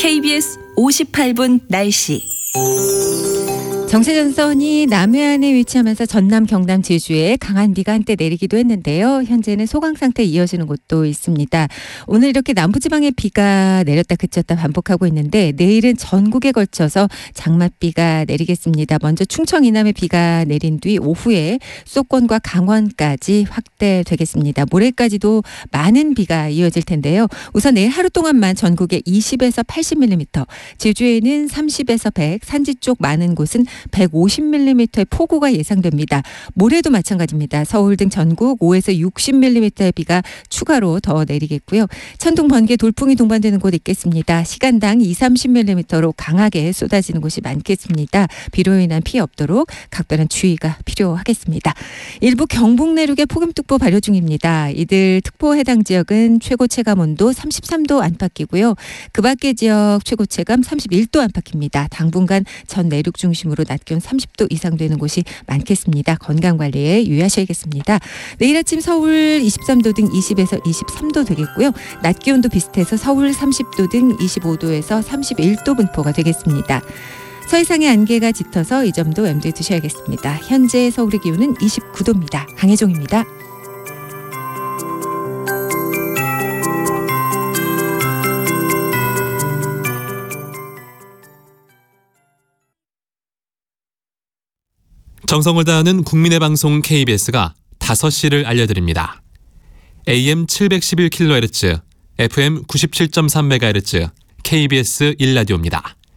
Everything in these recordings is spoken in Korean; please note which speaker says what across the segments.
Speaker 1: KBS 58분 날씨.
Speaker 2: 정체전선이 남해안에 위치하면서 전남, 경남, 제주에 강한 비가 한때 내리기도 했는데요. 현재는 소강 상태 이어지는 곳도 있습니다. 오늘 이렇게 남부지방에 비가 내렸다 그쳤다 반복하고 있는데 내일은 전국에 걸쳐서 장맛비가 내리겠습니다. 먼저 충청 이남에 비가 내린 뒤 오후에 수도권과 강원까지 확대되겠습니다. 모레까지도 많은 비가 이어질 텐데요. 우선 내일 하루 동안만 전국에 20에서 80mm, 제주에는 30에서 100, 산지 쪽 많은 곳은 150mm의 폭우가 예상됩니다. 모레도 마찬가지입니다. 서울 등 전국 5에서 60mm의 비가 추가로 더 내리겠고요. 천둥, 번개, 돌풍이 동반되는 곳 있겠습니다. 시간당 20-30mm로 강하게 쏟아지는 곳이 많겠습니다. 비로 인한 피해 없도록 각별한 주의가 필요하겠습니다. 일부 경북 내륙에 폭염특보 발효 중입니다. 이들 특보 해당 지역은 최고 체감온도 33도 안팎이고요. 그 밖의 지역 최고 체감 31도 안팎입니다. 당분간 전 내륙 중심으로 낮 기온 30도 이상 되는 곳이 많겠습니다. 건강관리에 유의하셔야겠습니다. 내일 아침 서울 23도 등 20에서 23도 되겠고요. 낮 기온도 비슷해서 서울 30도 등 25도에서 31도 분포가 되겠습니다. 서해상의 안개가 짙어서 이 점도 염두에 두셔야겠습니다. 현재 서울의 기온은 29도입니다. 강혜종입니다.
Speaker 3: 정성을 다하는 국민의 방송 KBS가 5시를 알려드립니다. AM 711kHz, FM 97.3MHz, KBS 1라디오입니다.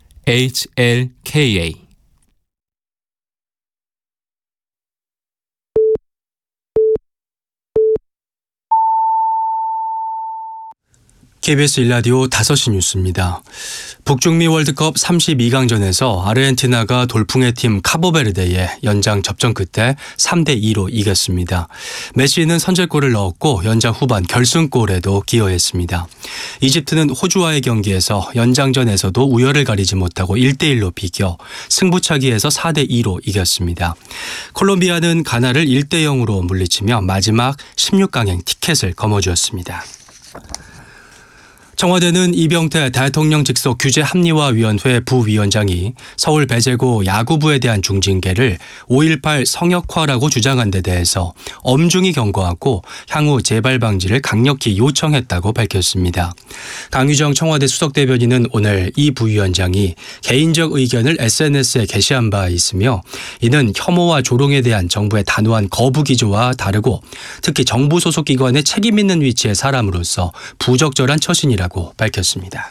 Speaker 3: HLKA.
Speaker 4: KBS 1라디오 5시 뉴스입니다. 북중미 월드컵 32강전에서 아르헨티나가 돌풍의 팀 카보베르데에 연장 접전 끝에 3-2로 이겼습니다. 메시는 선제골을 넣었고 연장 후반 결승골에도 기여했습니다. 이집트는 호주와의 경기에서 연장전에서도 우열을 가리지 못하고 1-1로 비겨 승부차기에서 4-2로 이겼습니다. 콜롬비아는 가나를 1-0으로 물리치며 마지막 16강행 티켓을 거머쥐었습니다. 청와대는 이병태 대통령 직속 규제합리화위원회 부위원장이 서울 배제고 야구부에 대한 중징계를 5.18 성역화라고 주장한 데 대해서 엄중히 경고하고 향후 재발 방지를 강력히 요청했다고 밝혔습니다. 강유정 청와대 수석대변인은 오늘 이 부위원장이 개인적 의견을 SNS에 게시한 바 있으며 이는 혐오와 조롱에 대한 정부의 단호한 거부 기조와 다르고 특히 정부 소속 기관의 책임 있는 위치의 사람으로서 부적절한 처신이라고 밝혔습니다.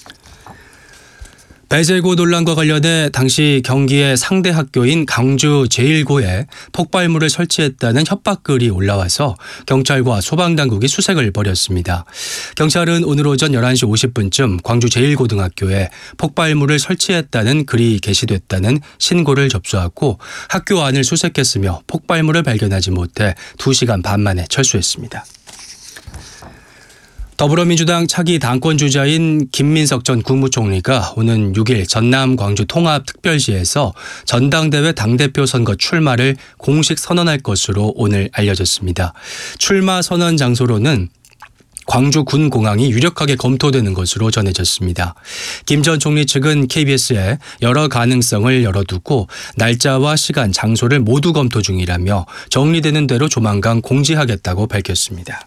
Speaker 4: 배제고 논란과 관련해 당시 경기의 상대 학교인 광주 제1고에 폭발물을 설치했다는 협박글이 올라와서 경찰과 소방당국이 수색을 벌였습니다. 경찰은 오늘 오전 11시 50분쯤 광주 제1고등학교에 폭발물을 설치했다는 글이 게시됐다는 신고를 접수하고 학교 안을 수색했으며 폭발물을 발견하지 못해 2시간 반 만에 철수했습니다. 더불어민주당 차기 당권주자인 김민석 전 국무총리가 오는 6일 전남 광주 통합특별시에서 전당대회 당대표 선거 출마를 공식 선언할 것으로 오늘 알려졌습니다. 출마 선언 장소로는 광주 군공항이 유력하게 검토되는 것으로 전해졌습니다. 김 전 총리 측은 KBS에 여러 가능성을 열어두고 날짜와 시간, 장소를 모두 검토 중이라며 정리되는 대로 조만간 공지하겠다고 밝혔습니다.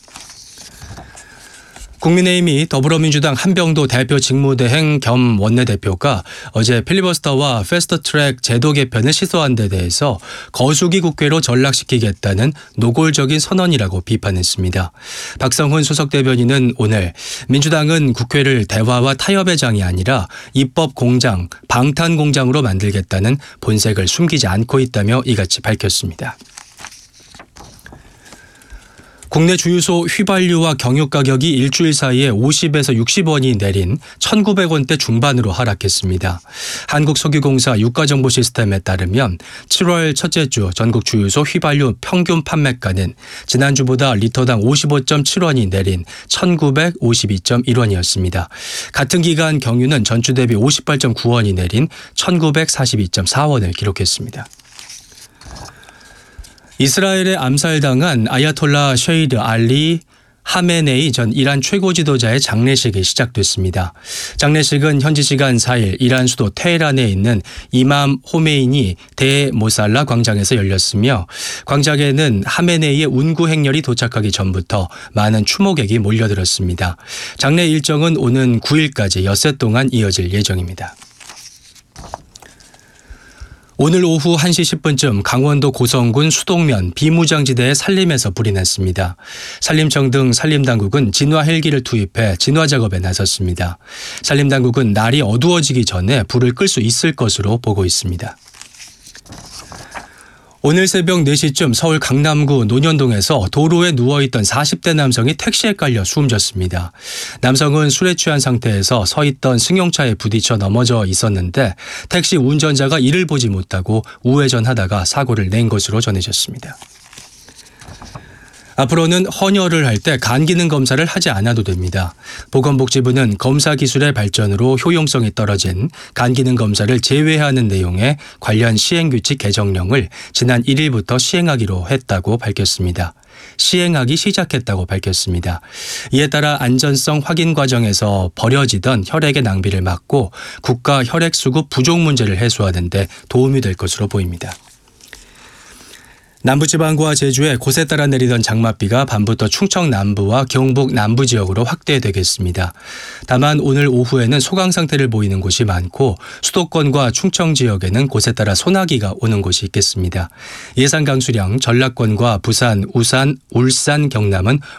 Speaker 4: 국민의힘이 더불어민주당 한병도 대표 직무대행 겸 원내대표가 어제 필리버스터와 패스트트랙 제도 개편을 시도한 데 대해서 거수기 국회로 전락시키겠다는 노골적인 선언이라고 비판했습니다. 박성훈 수석대변인은 오늘 민주당은 국회를 대화와 타협의 장이 아니라 입법 공장, 방탄 공장으로 만들겠다는 본색을 숨기지 않고 있다며 이같이 밝혔습니다. 국내 주유소 휘발유와 경유 가격이 일주일 사이에 50에서 60원이 내린 1,900원대 중반으로 하락했습니다. 한국석유공사 유가정보시스템에 따르면 7월 첫째 주 전국 주유소 휘발유 평균 판매가는 지난주보다 리터당 55.7원이 내린 1,952.1원이었습니다. 같은 기간 경유는 전주 대비 58.9원이 내린 1,942.4원을 기록했습니다. 이스라엘에 암살당한 아야톨라 셰이드 알리 하메네이 전 이란 최고 지도자의 장례식이 시작됐습니다. 장례식은 현지 시간 4일 이란 수도 테헤란에 있는 이맘 호메이니 대모살라 광장에서 열렸으며 광장에는 하메네이의 운구 행렬이 도착하기 전부터 많은 추모객이 몰려들었습니다. 장례 일정은 오는 9일까지 엿새 동안 이어질 예정입니다. 오늘 오후 1시 10분쯤 강원도 고성군 수동면 비무장지대의 산림에서 불이 났습니다. 산림청 등 산림당국은 진화 헬기를 투입해 진화 작업에 나섰습니다. 산림당국은 날이 어두워지기 전에 불을 끌 수 있을 것으로 보고 있습니다. 오늘 새벽 4시쯤 서울 강남구 논현동에서 도로에 누워있던 40대 남성이 택시에 깔려 숨졌습니다. 남성은 술에 취한 상태에서 서 있던 승용차에 부딪혀 넘어져 있었는데 택시 운전자가 이를 보지 못하고 우회전하다가 사고를 낸 것으로 전해졌습니다. 앞으로는 헌혈을 할 때 간 기능 검사를 하지 않아도 됩니다. 보건복지부는 검사 기술의 발전으로 효용성이 떨어진 간 기능 검사를 제외하는 내용의 관련 시행규칙 개정령을 지난 1일부터 시행하기로 했다고 밝혔습니다. 시행하기 시작했다고 밝혔습니다. 이에 따라 안전성 확인 과정에서 버려지던 혈액의 낭비를 막고 국가 혈액 수급 부족 문제를 해소하는 데 도움이 될 것으로 보입니다. 남부지방과 제주에 곳에 따라 내리던 장맛비가 밤부터 충청 남부와 경북 남부 지역으로 확대되겠습니다. 다만 오늘 오후에는 소강 상태를 보이는 곳이 많고 수도권과 충청 지역에는 곳에 따라 소나기가 오는 곳이 있겠습니다. 예상 강수량 전라권과 부산, 울산, 경남은